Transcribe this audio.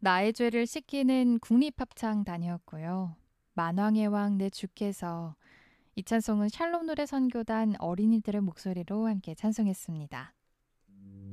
나의 죄를 씻기는 국립합창단이었고요. 만왕의 왕 내 주께서 이 찬송은 샬롬 노래 선교단 어린이들의 목소리로 함께 찬송했습니다.